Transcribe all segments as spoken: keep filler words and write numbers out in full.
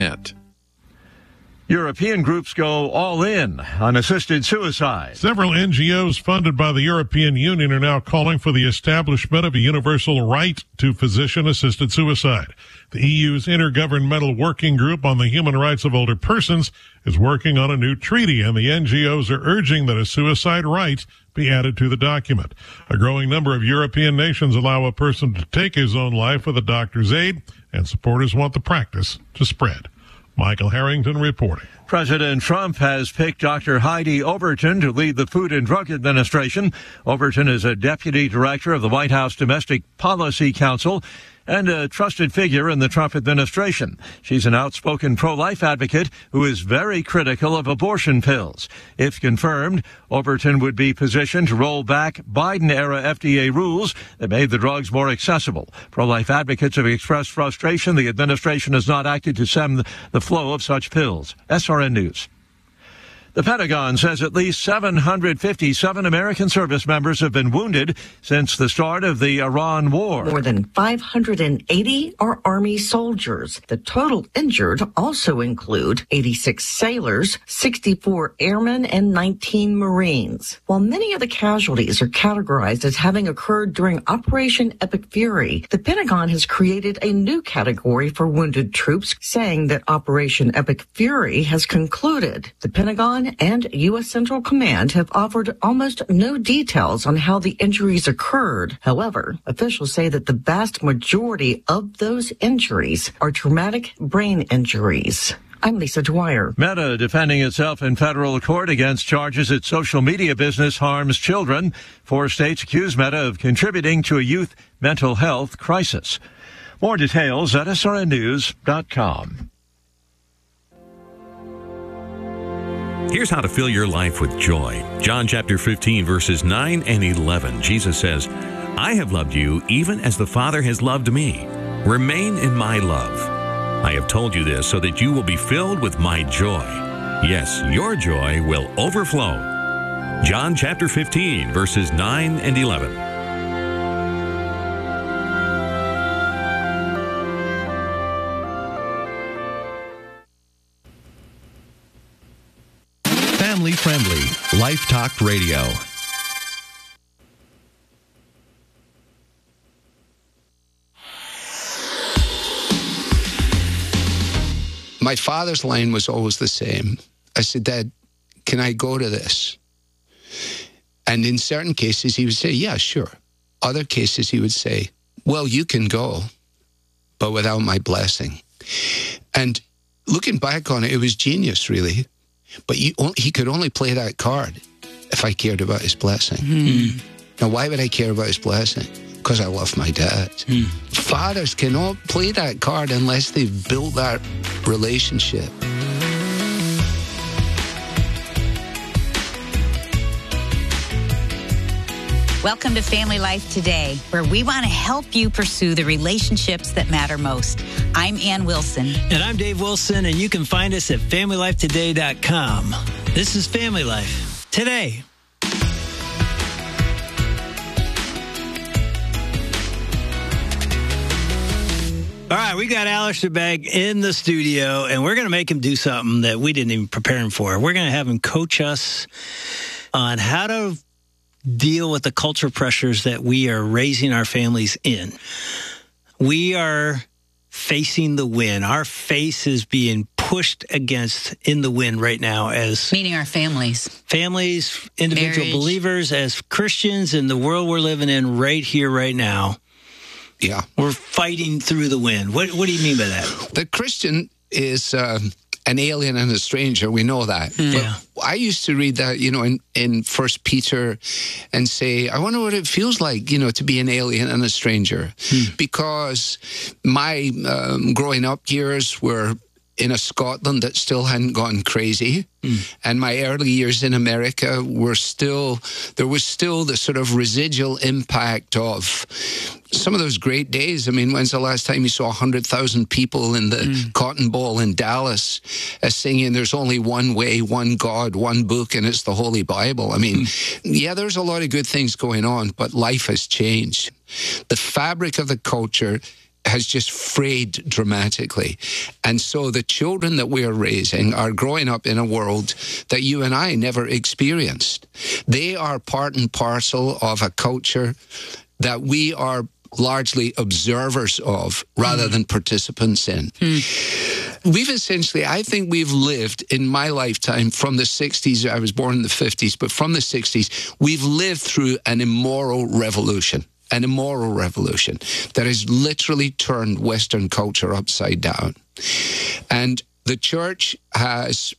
Net. European groups go all in on assisted suicide. Several N G Os funded by the European Union are now calling for the establishment of a universal right to physician-assisted suicide. The E U's Intergovernmental Working Group on the Human Rights of Older Persons is working on a new treaty, and the N G Os are urging that a suicide right be added to the document. A growing number of European nations allow a person to take his own life with a doctor's aid, and supporters want the practice to spread. Michael Harrington reporting. President Trump has picked Doctor Heidi Overton to lead the Food and Drug Administration. Overton is a deputy director of the White House Domestic Policy Council and a trusted figure in the Trump administration. She's an outspoken pro-life advocate who is very critical of abortion pills. If confirmed, Overton would be positioned to roll back Biden-era F D A rules that made the drugs more accessible. Pro-life advocates have expressed frustration the administration has not acted to stem the flow of such pills. S R N News. The Pentagon says at least seven hundred fifty-seven American service members have been wounded since the start of the Iran war. More than five hundred eighty are Army soldiers. The total injured also include eighty-six sailors, sixty-four airmen, and nineteen Marines. While many of the casualties are categorized as having occurred during Operation Epic Fury, the Pentagon has created a new category for wounded troops, saying that Operation Epic Fury has concluded. The Pentagon and U S Central Command have offered almost no details on how the injuries occurred. However, officials say that the vast majority of those injuries are traumatic brain injuries. I'm Lisa Dwyer. Meta defending itself in federal court against charges its social media business harms children. Four states accuse Meta of contributing to a youth mental health crisis. More details at S R N news dot com. Here's how to fill your life with joy. John chapter fifteen, verses nine and eleven. Jesus says, I have loved you even as the Father has loved me. Remain in my love. I have told you this so that you will be filled with my joy. Yes, your joy will overflow. John chapter fifteen, verses nine and eleven. Family-friendly Life Talk Radio. My father's line was always the same. I said, Dad, can I go to this? And in certain cases, he would say, yeah, sure. Other cases, he would say, well, you can go, but without my blessing. And looking back on it, it was genius, really. But you, he could only play that card if I cared about his blessing. Mm. Now, why would I care about his blessing? Because I love my dad. Mm. Fathers cannot play that card unless they've built that relationship. Welcome to Family Life Today, where we want to help you pursue the relationships that matter most. I'm Ann Wilson. And I'm Dave Wilson, and you can find us at family life today dot com. This is Family Life Today. All right, we got Alistair Begg in the studio, and we're going to make him do something that we didn't even prepare him for. We're going to have him coach us on how to deal with the culture pressures that we are raising our families in. We are facing the wind. Our face is being pushed against in the wind right now as... Meaning our families. Families, individual Marriage. Believers, as Christians in the world we're living in right here, right now. Yeah. We're fighting through the wind. What, what do you mean by that? The Christian is... Uh, an alien and a stranger, we know that. Yeah. But I used to read that, you know, in, in First Peter and say, I wonder what it feels like, you know, to be an alien and a stranger. Hmm. Because my um, growing up years were in a Scotland that still hadn't gone crazy. Mm. And my early years in America were still, there was still the sort of residual impact of some of those great days. I mean, when's the last time you saw one hundred thousand people in the mm. Cotton Bowl in Dallas uh, singing, there's only one way, one God, one book, and it's the Holy Bible? I mean, mm. yeah, there's a lot of good things going on, but life has changed. The fabric of the culture has just frayed dramatically. And so the children that we are raising are growing up in a world that you and I never experienced. They are part and parcel of a culture that we are largely observers of rather mm. than participants in. Mm. We've essentially, I think we've lived in my lifetime from the sixties, I was born in the fifties, but from the sixties, we've lived through an immoral revolution. An immoral revolution that has literally turned Western culture upside down. And the church has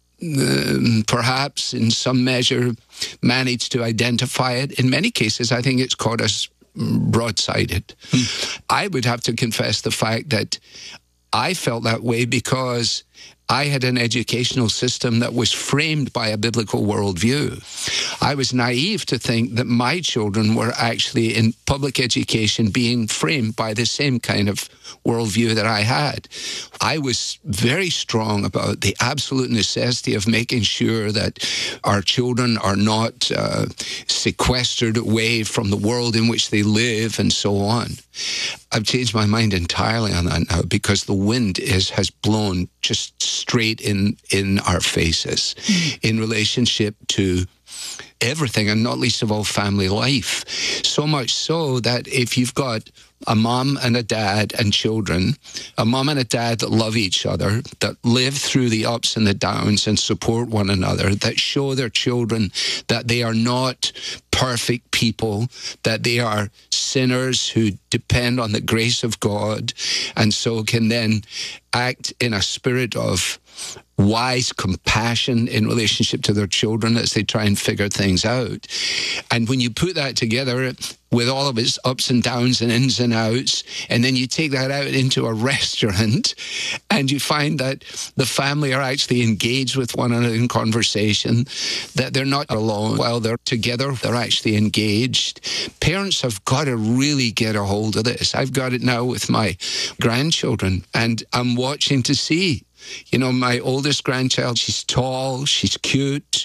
um, perhaps in some measure managed to identify it. In many cases, I think it's caught us broadsided. Hmm. I would have to confess the fact that I felt that way because I had an educational system that was framed by a biblical worldview. I was naive to think that my children were actually in public education being framed by the same kind of worldview that I had. I was very strong about the absolute necessity of making sure that our children are not uh, sequestered away from the world in which they live and so on. I've changed my mind entirely on that now because the wind is, has blown just straight in, in our faces in relationship to everything, and not least of all family life. So much so that if you've got a mom and a dad and children, a mom and a dad that love each other, that live through the ups and the downs and support one another, that show their children that they are not perfect people, that they are sinners who depend on the grace of God, and so can then act in a spirit of wise compassion in relationship to their children as they try and figure things out. And when you put that together with all of its ups and downs and ins and outs, and then you take that out into a restaurant and you find that the family are actually engaged with one another in conversation, that they're not alone while they're together, they're actually engaged. Parents have got to really get a hold of this. I've got it now with my grandchildren, and I'm watching to see. You know, my oldest grandchild, she's tall, she's cute.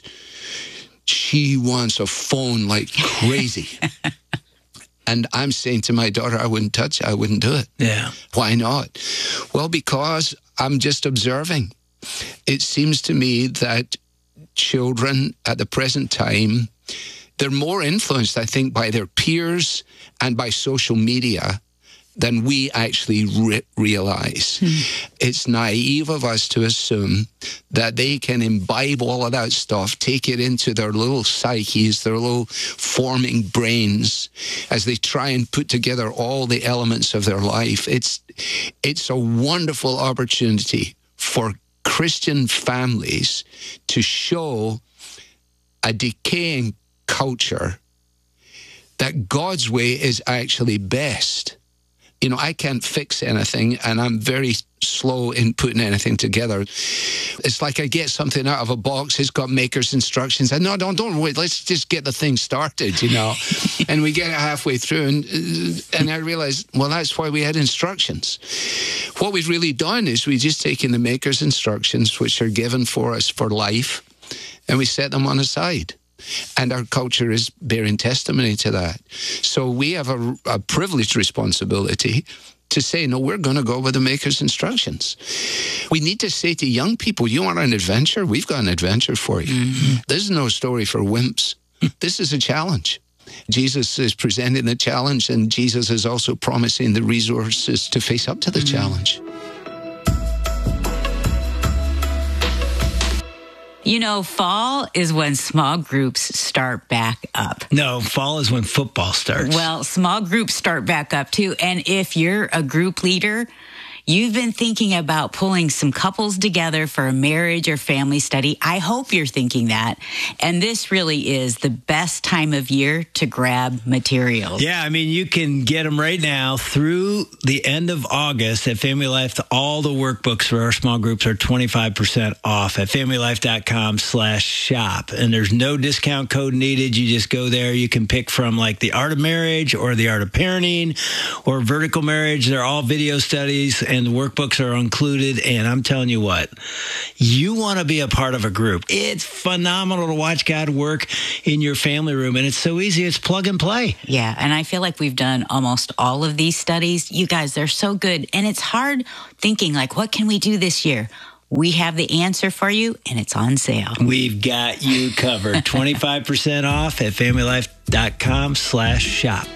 She wants a phone like crazy. And I'm saying to my daughter, I wouldn't touch it. I wouldn't do it. Yeah. Why not? Well, because I'm just observing. It seems to me that children at the present time, they're more influenced, I think, by their peers and by social media than we actually re- realize. Hmm. It's naive of us to assume that they can imbibe all of that stuff, take it into their little psyches, their little forming brains, as they try and put together all the elements of their life. It's, it's a wonderful opportunity for Christian families to show a decaying culture that God's way is actually best. You know, I can't fix anything, and I'm very slow in putting anything together. It's like I get something out of a box, it's got maker's instructions. I no, don't, don't wait, let's just get the thing started, you know. And we get it halfway through, and, and I realize, well, that's why we had instructions. What we've really done is we've just taken the maker's instructions, which are given for us for life, and we set them on aside. And our culture is bearing testimony to that. So we have a, a privileged responsibility to say, no, we're going to go with the Maker's instructions. We need to say to young people, you want an adventure? We've got an adventure for you. Mm-hmm. This is no story for wimps. This is a challenge. Jesus is presenting the challenge, and Jesus is also promising the resources to face up to the mm-hmm. challenge. You know, fall is when small groups start back up. No, fall is when football starts. Well, small groups start back up too. And if you're a group leader, you've been thinking about pulling some couples together for a marriage or family study. I hope you're thinking that. And this really is the best time of year to grab materials. Yeah, I mean, you can get them right now through the end of August at Family Life. All the workbooks for our small groups are twenty-five percent off at familylife.com slash shop. And there's no discount code needed. You just go there. You can pick from like the Art of Marriage or the Art of Parenting or Vertical Marriage. They're all video studies. and the workbooks are included. And I'm telling you what, you want to be a part of a group. It's phenomenal to watch God work in your family room, and it's so easy. It's plug and play. Yeah, and I feel like we've done almost all of these studies. You guys, they're so good, and it's hard thinking, like, what can we do this year? We have the answer for you, and it's on sale. We've got you covered. twenty-five percent off at familylife.com slash shop.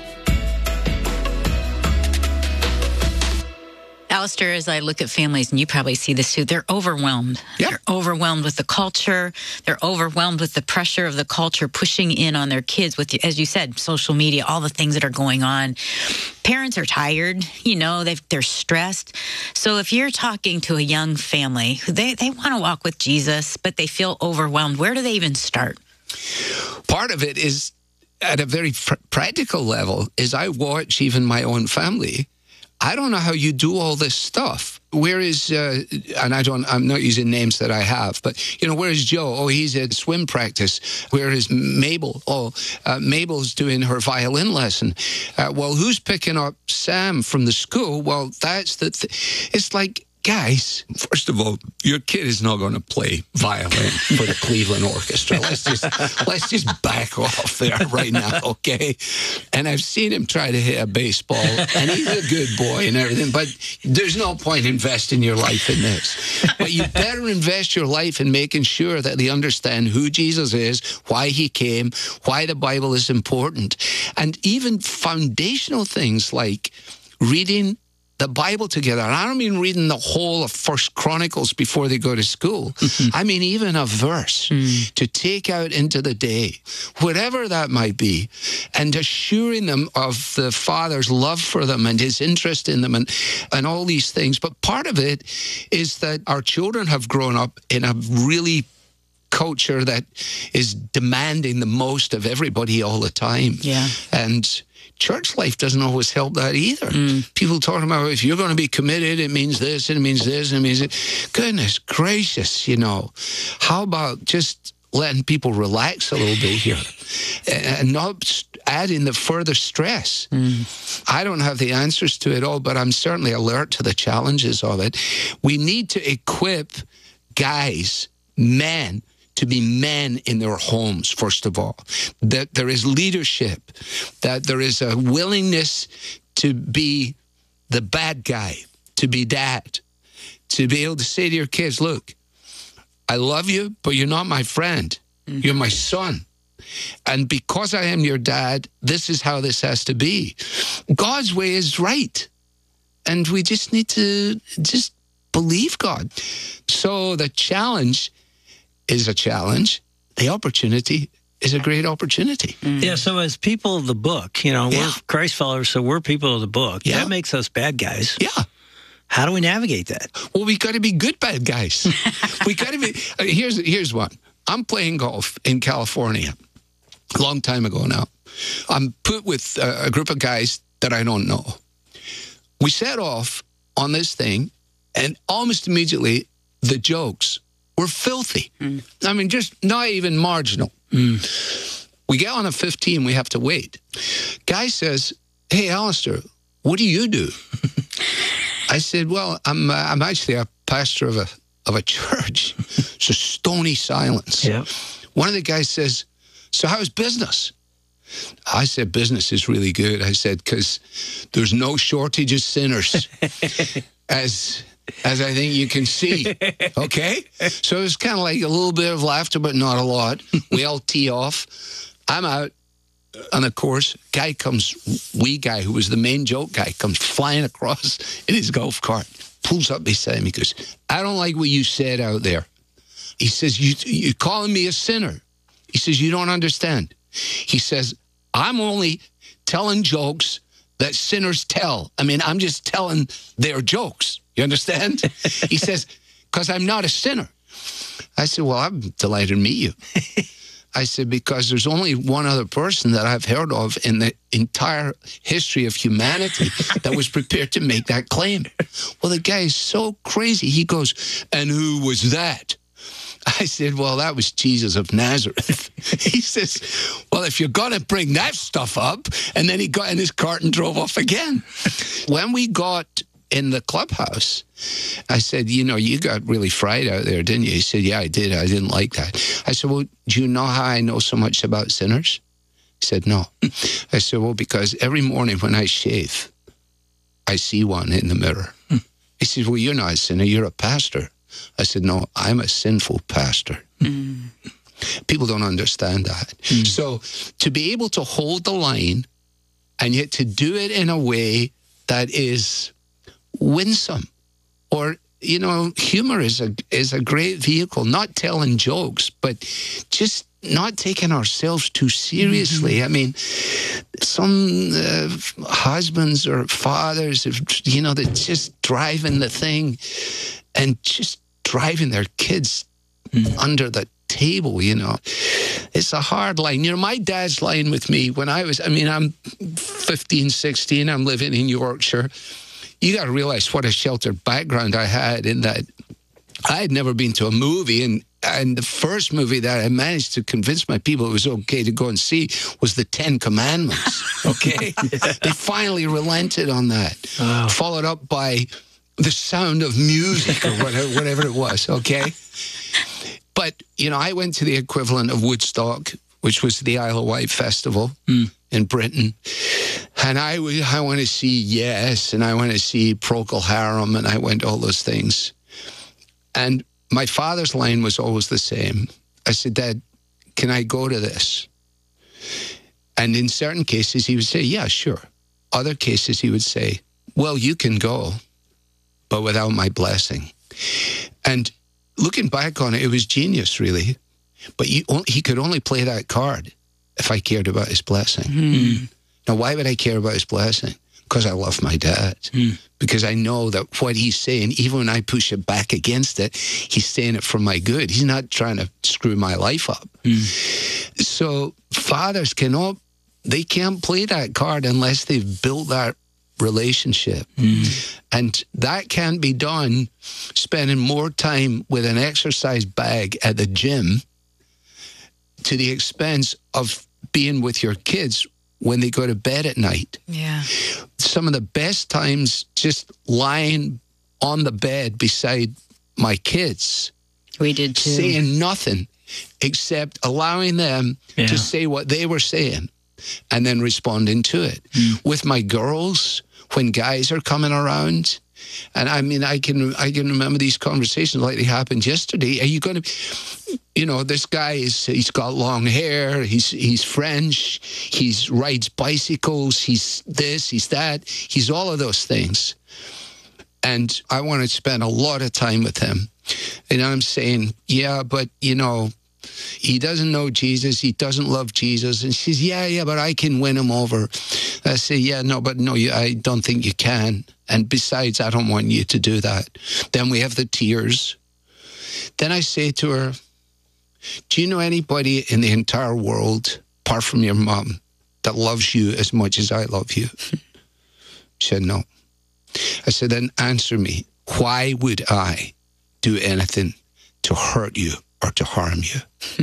Alistair, as I look at families, and you probably see this too, they're overwhelmed. Yep. They're overwhelmed with the culture. They're overwhelmed with the pressure of the culture pushing in on their kids with, as you said, social media, all the things that are going on. Parents are tired, you know, they've, they're stressed. So if you're talking to a young family, they, they want to walk with Jesus, but they feel overwhelmed, where do they even start? Part of it is, at a very pr- practical level, is I watch even my own family. I don't know how you do all this stuff. Where is, uh, and I don't, I'm not using names that I have, but, you know, where is Joe? Oh, he's at swim practice. Where is Mabel? Oh, uh, Mabel's doing her violin lesson. Uh, well, who's picking up Sam from the school? Well, that's the, th- it's like, guys, first of all, your kid is not going to play violin for the Cleveland Orchestra. Let's just let's just back off there right now, okay? And I've seen him try to hit a baseball, and he's a good boy and everything, but there's no point investing your life in this. But you better invest your life in making sure that they understand who Jesus is, why he came, why the Bible is important, and even foundational things like reading the Bible together. And I don't mean reading the whole of First Chronicles before they go to school. Mm-hmm. I mean even a verse mm. to take out into the day, whatever that might be, and assuring them of the Father's love for them and his interest in them and, and all these things. But part of it is that our children have grown up in a really culture that is demanding the most of everybody all the time. Yeah. And church life doesn't always help that either. Mm. People talking about, if you're going to be committed, it means this, and it means this, and it means it. Goodness gracious, you know. How about just letting people relax a little bit here and not adding the further stress? Mm. I don't have the answers to it all, but I'm certainly alert to the challenges of it. We need to equip guys, men, to be men in their homes, first of all. That there is leadership, that there is a willingness to be the bad guy, to be dad, to be able to say to your kids, look, I love you, but you're not my friend. Mm-hmm. You're my son. And because I am your dad, this is how this has to be. God's way is right. And we just need to just believe God. So the challenge is a challenge. The opportunity is a great opportunity. Mm. Yeah, so as people of the book, you know, yeah. we're Christ followers, so we're people of the book. Yeah. That makes us bad guys. Yeah. How do we navigate that? Well, we got to be good bad guys. we got to be, uh, here's, here's one. I'm playing golf in California a long time ago now. I'm put with uh, a group of guys that I don't know. We set off on this thing, and almost immediately, the jokes were filthy. Mm. I mean, just not even marginal. Mm. We get on a fifteen, we have to wait. Guy says, hey, Alistair, what do you do? I said, well, I'm uh, I'm actually a pastor of a of a church. It's a stony silence. Yep. One of the guys says, so how's business? I said, business is really good. I said, because there's no shortage of sinners. as... As I think you can see, okay? So it's kind of like a little bit of laughter, but not a lot. We all tee off. I'm out on the course. Guy comes, wee guy, who was the main joke guy, comes flying across in his golf cart, pulls up beside me, goes, I don't like what you said out there. He says, you, you're calling me a sinner. He says, you don't understand. He says, I'm only telling jokes that sinners tell. I mean, I'm just telling their jokes. You understand? He says, because I'm not a sinner. I said, well, I'm delighted to meet you. I said, because there's only one other person that I've heard of in the entire history of humanity that was prepared to make that claim. Well, the guy is so crazy. He goes, and who was that? I said, well, that was Jesus of Nazareth. He says, well, if you're going to bring that stuff up, and then he got in his cart and drove off again. When we got in the clubhouse. I said, you know, you got really fried out there, didn't you? He said, yeah, I did. I didn't like that. I said, well, do you know how I know so much about sinners? He said, no. I said, well, because every morning when I shave, I see one in the mirror. He said, well, you're not a sinner, you're a pastor. I said, no, I'm a sinful pastor. Mm. People don't understand that. Mm. So to be able to hold the line and yet to do it in a way that is winsome, or, you know, humor is a is a great vehicle, not telling jokes, but just not taking ourselves too seriously. Mm-hmm. I mean, some uh, husbands or fathers, you know, that just driving the thing and just driving their kids mm-hmm. under the table, you know. It's a hard line. You know, my dad's line with me when I was, I mean, I'm fifteen, sixteen, I'm living in Yorkshire. You got to realize what a sheltered background I had in that I had never been to a movie, and And the first movie that I managed to convince my people it was okay to go and see was the Ten Commandments, okay? Yeah. They finally relented on that, wow. Followed up by The Sound of Music or whatever, whatever it was, okay? But, you know, I went to the equivalent of Woodstock, which was the Isle of Wight Festival mm. in Britain. And I, I want to see Yes, and I want to see Procol Harum, and I went to all those things. And my father's line was always the same. I said, Dad, can I go to this? And in certain cases, he would say, yeah, sure. Other cases, he would say, well, you can go, but without my blessing. And looking back on it, it was genius, really. But you, he could only play that card if I cared about his blessing. Mm. Now, why would I care about his blessing? Because I love my dad. Mm. Because I know that what he's saying, even when I push it back against it, he's saying it for my good. He's not trying to screw my life up. Mm. So fathers cannot, they can't play that card unless they've built that relationship. Mm. And that can't be done spending more time with an exercise bag at the gym to the expense of being with your kids when they go to bed at night. Yeah. Some of the best times just lying on the bed beside my kids. We did too. Saying nothing except allowing them yeah. to say what they were saying and then responding to it. Mm. With my girls, when guys are coming around, and I mean, I can I can remember these conversations like they happened yesterday. Are you going to, you know, this guy is, he's got long hair, he's he's French, he's rides bicycles, he's this, he's that, he's all of those things. And I want to spend a lot of time with him. And I'm saying, yeah, but, you know, he doesn't know Jesus, he doesn't love Jesus. And she says, yeah, yeah, but I can win him over. I say, yeah, no, but no, you, I don't think you can. And besides, I don't want you to do that. Then we have the tears. Then I say to her, do you know anybody in the entire world, apart from your mom, that loves you as much as I love you? She said, no. I said, then answer me. Why would I do anything to hurt you or to harm you?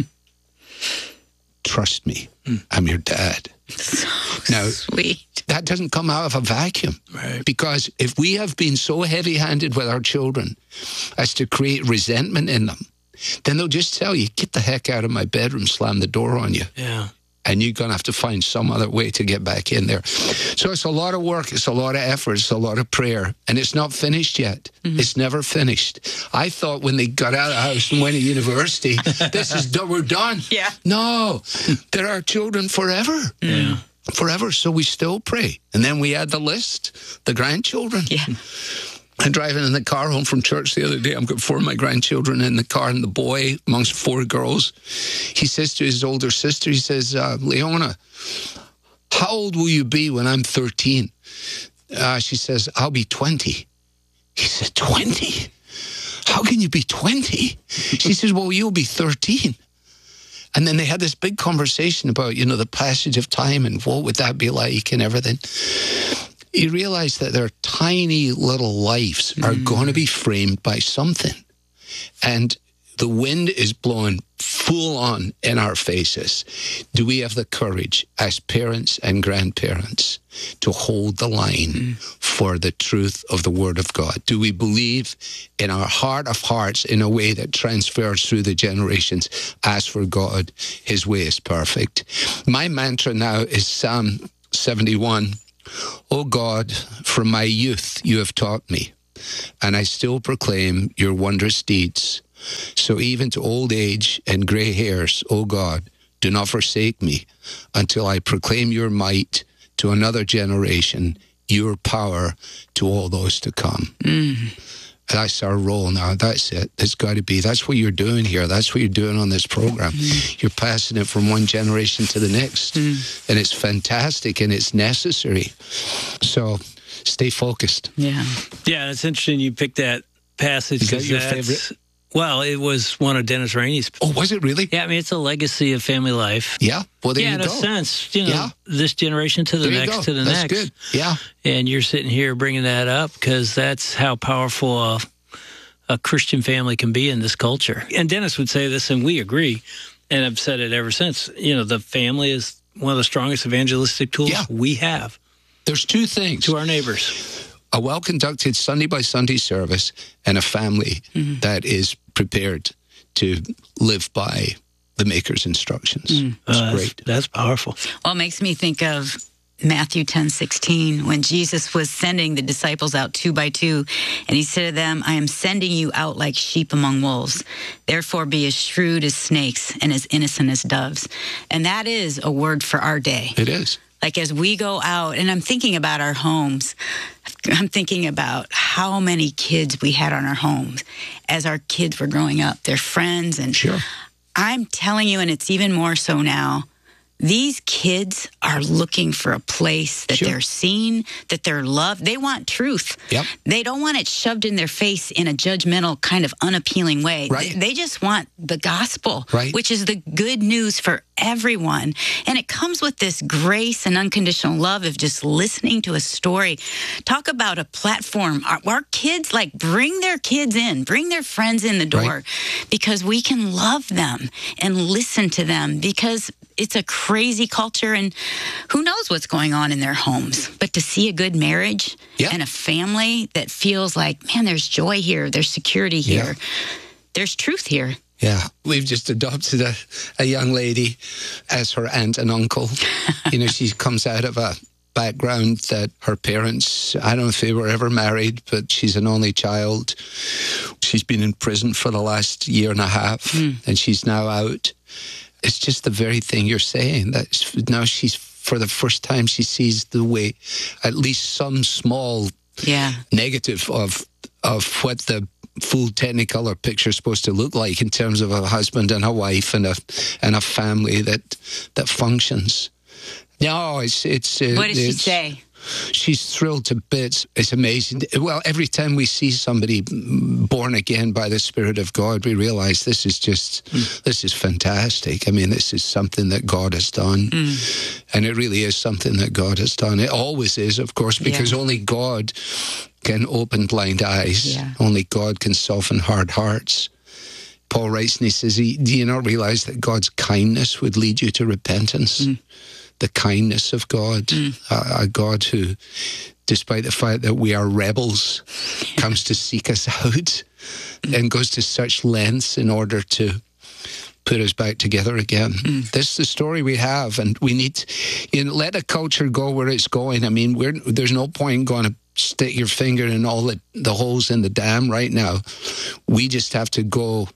Trust me, mm. I'm your dad. So now, sweet. That doesn't come out of a vacuum. Right. Because if we have been so heavy-handed with our children as to create resentment in them, then they'll just tell you, get the heck out of my bedroom, slam the door on you. Yeah. And you're going to have to find some other way to get back in there. So it's a lot of work, it's a lot of effort, it's a lot of prayer. And it's not finished yet. Mm-hmm. It's never finished. I thought when they got out of the house and went to university, this is done, we're done. Yeah. No, there are children forever. Yeah. Forever. So we still pray. And then we add the list, the grandchildren. Yeah. I'm driving in the car home from church the other day. I've got four of my grandchildren in the car, and the boy, amongst four girls, he says to his older sister, he says, uh, Leona, how old will you be when I'm thirteen? Uh, she says, I'll be twenty. He said, twenty? How can you be twenty? She says, well, you'll be thirteen. And then they had this big conversation about, you know, the passage of time and what would that be like and everything. You realize that their tiny little lives are mm. going to be framed by something. And the wind is blowing full on in our faces. Do we have the courage as parents and grandparents to hold the line mm. for the truth of the Word of God? Do we believe in our heart of hearts in a way that transfers through the generations? As for God, His way is perfect. My mantra now is Psalm seventy-one. O God, from my youth you have taught me, and I still proclaim your wondrous deeds. So even to old age and gray hairs, O God, do not forsake me until I proclaim your might to another generation, your power to all those to come. Mm. That's our role now. That's it. It's got to be. That's what you're doing here. That's what you're doing on this program. Mm. You're passing it from one generation to the next. Mm. And it's fantastic and it's necessary. So stay focused. Yeah. Yeah, it's interesting you picked that passage. Is that your favorite? Well, it was one of Dennis Rainey's. Oh, was it really? Yeah, I mean, it's a legacy of family life. Yeah, well, there yeah, you go. Yeah, in a sense, you know, yeah. this generation to the there next to the that's next. That's good, yeah. And you're sitting here bringing that up because that's how powerful a, a Christian family can be in this culture. And Dennis would say this, and we agree, and I've said it ever since. You know, the family is one of the strongest evangelistic tools yeah. we have. There's two things. To our neighbors. A well-conducted Sunday by Sunday service and a family mm-hmm. that is prepared to live by the Maker's instructions. Mm. That's uh, great. That's, that's powerful. Well, it makes me think of Matthew ten sixteen, when Jesus was sending the disciples out two by two, and he said to them, I am sending you out like sheep among wolves. Therefore be as shrewd as snakes and as innocent as doves. And that is a word for our day. It is. Like as we go out, and I'm thinking about our homes, I'm thinking about how many kids we had on our homes as our kids were growing up, their friends. And sure. I'm telling you, and it's even more so now, these kids are looking for a place that sure. they're seen, that they're loved. They want truth. Yep. They don't want it shoved in their face in a judgmental, kind of unappealing way. Right. They, they just want the gospel, right. which is the good news for everyone. And it comes with this grace and unconditional love of just listening to a story. Talk about a platform. Our, our kids, like, bring their kids in, bring their friends in the door, right. because we can love them and listen to them, because it's a crazy culture, and who knows what's going on in their homes. But to see a good marriage yeah. and a family that feels like, man, there's joy here, there's security here, yeah. there's truth here. Yeah, we've just adopted a, a young lady as her aunt and uncle. You know, she comes out of a background that her parents, I don't know if they were ever married, but she's an only child. She's been in prison for the last year and a half, mm. and she's now out. It's just the very thing you're saying, that now she's, for the first time, she sees the way, at least some small yeah. negative of of what the full Technicolor picture is supposed to look like in terms of a husband and a wife and a and a family that that functions. No, it's it's. Uh, what did it's, she say? She's thrilled to bits. It's amazing. Well, every time we see somebody born again by the Spirit of God, we realize this is just, mm. this is fantastic. I mean, this is something that God has done. Mm. And it really is something that God has done. It always is, of course, because yeah. only God can open blind eyes. Yeah. Only God can soften hard hearts. Paul writes and he says, do you not realize that God's kindness would lead you to repentance? Mm. The kindness of God, mm. a, a God who, despite the fact that we are rebels, comes to seek us out mm. and goes to such lengths in order to put us back together again. Mm. This is the story we have, and we need to, you know, let a culture go where it's going. I mean, we're, there's no point going to stick your finger in all the, the holes in the dam right now. We just have to go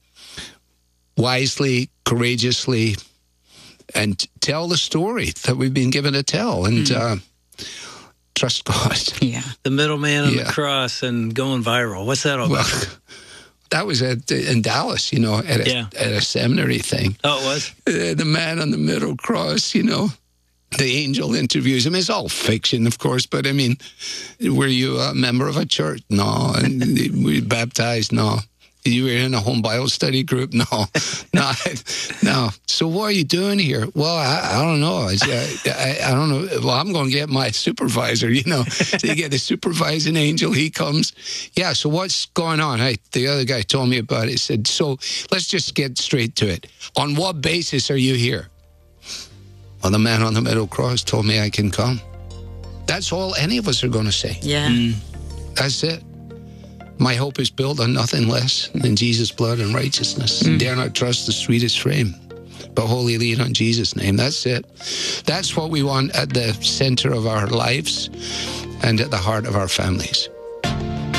wisely, courageously, and tell the story that we've been given to tell, and mm. uh, trust God. Yeah, the middleman on yeah. the cross and going viral. What's that all well, about? That was at, in Dallas, you know, at a, yeah. at a seminary thing. Oh, it was? Uh, the man on the middle cross, you know, the angel interviews him. It's all fiction, of course, but I mean, were you a member of a church? No. And were you baptized? No. You were in a home Bible study group? No, no, no. So what are you doing here? Well, I, I don't know. I, I, I don't know. Well, I'm going to get my supervisor, you know. They get the supervising angel. He comes. Yeah, so what's going on? I, the other guy told me about it. He said, so let's just get straight to it. On what basis are you here? Well, the man on the metal cross told me I can come. That's all any of us are going to say. Yeah. Mm. That's it. My hope is built on nothing less than Jesus' blood and righteousness. Mm. Dare not trust the sweetest frame, but wholly lean on Jesus' name. That's it. That's what we want at the center of our lives and at the heart of our families.